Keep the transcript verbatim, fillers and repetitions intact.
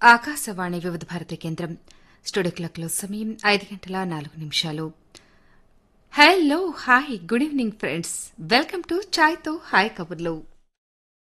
ఆకాశవాణి వివిధ భారతి కేంద్రం స్టూడియో క్లాక్లో సమయం ఐదు గంటల నాలుగు నిమిషాలు. Hello hi good evening friends, welcome to చాయ్తో hi కబుర్లు.